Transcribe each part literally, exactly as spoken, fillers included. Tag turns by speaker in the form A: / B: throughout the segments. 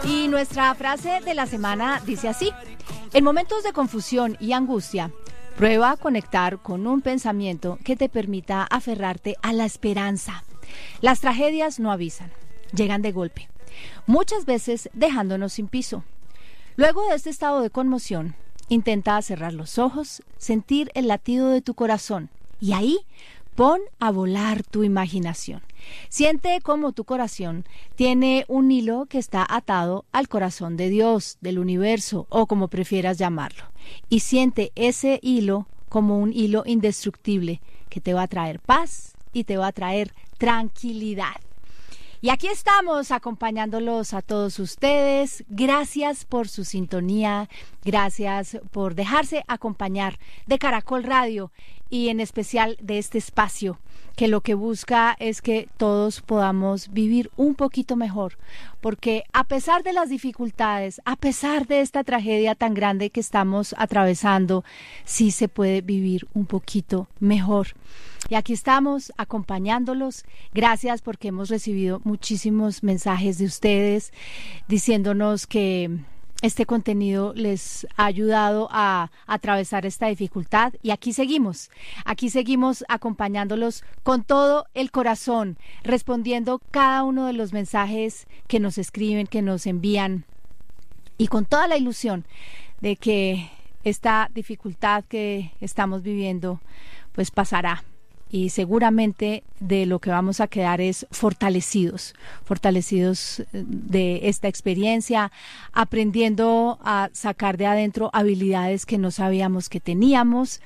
A: Y nuestra frase de la semana dice así: en momentos de confusión y angustia, prueba a conectar con un pensamiento que te permita aferrarte a la esperanza. Las tragedias no avisan, llegan de golpe, muchas veces dejándonos sin piso. Luego de este estado de conmoción, intenta cerrar los ojos, sentir el latido de tu corazón y ahí pon a volar tu imaginación. Siente cómo tu corazón tiene un hilo que está atado al corazón de Dios, del universo o como prefieras llamarlo. Y siente ese hilo como un hilo indestructible que te va a traer paz y te va a traer tranquilidad. Y aquí estamos acompañándolos a todos ustedes. Gracias por su sintonía, gracias por dejarse acompañar de Caracol Radio y en especial de este espacio que lo que busca es que todos podamos vivir un poquito mejor, porque a pesar de las dificultades, a pesar de esta tragedia tan grande que estamos atravesando, sí se puede vivir un poquito mejor. Y aquí estamos acompañándolos. Gracias porque hemos recibido muchísimos mensajes de ustedes diciéndonos que este contenido les ha ayudado a, a atravesar esta dificultad y aquí seguimos, aquí seguimos acompañándolos con todo el corazón, respondiendo cada uno de los mensajes que nos escriben, que nos envían y con toda la ilusión de que esta dificultad que estamos viviendo pues pasará. Y seguramente de lo que vamos a quedar es fortalecidos, fortalecidos de esta experiencia, aprendiendo a sacar de adentro habilidades que no sabíamos que teníamos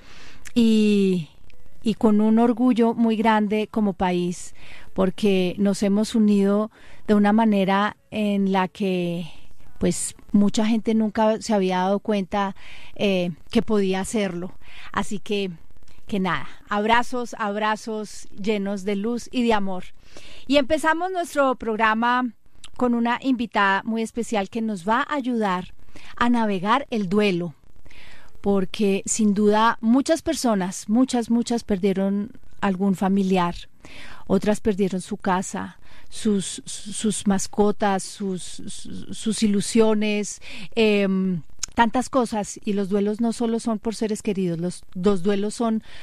A: y, y con un orgullo muy grande como país, porque nos hemos unido de una manera en la que pues mucha gente nunca se había dado cuenta eh, que podía hacerlo. Así que Que nada, abrazos, abrazos llenos de luz y de amor. Y empezamos nuestro programa con una invitada muy especial que nos va a ayudar a navegar el duelo, porque sin duda muchas personas, muchas, muchas perdieron algún familiar, otras perdieron su casa, sus, sus mascotas, sus, sus, sus ilusiones, eh, tantas cosas, y los duelos no solo son por seres queridos, los, los duelos son